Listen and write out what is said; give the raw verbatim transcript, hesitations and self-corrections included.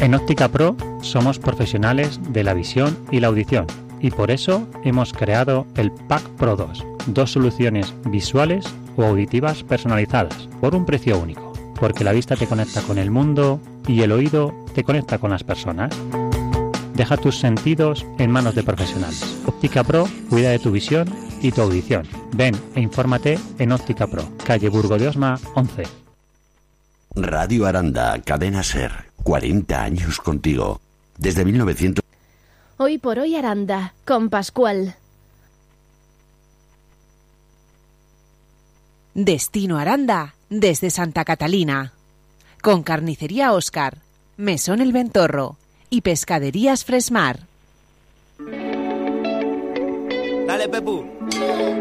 En Óptica Pro somos profesionales de la visión y la audición y por eso hemos creado el Pack Pro dos, dos soluciones visuales o auditivas personalizadas por un precio único, porque la vista te conecta con el mundo y el oído te conecta con las personas. Deja tus sentidos en manos de profesionales. Óptica Pro cuida de tu visión y tu audición. Ven e infórmate en Óptica Pro, calle Burgo de Osma once. Radio Aranda, Cadena Ser, cuarenta años contigo. Desde mil novecientos... Hoy por hoy Aranda, con Pascual. Destino Aranda, desde Santa Catalina. Con Carnicería Óscar, Mesón El Ventorro y Pescaderías Fresmar. Dale, Pepu.